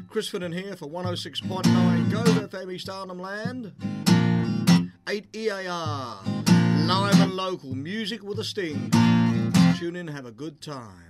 Chris Finnan here for 106.9 Go FM East Arnhem Land. 8 EAR, live and local, music with a sting. Tune in, have a good time.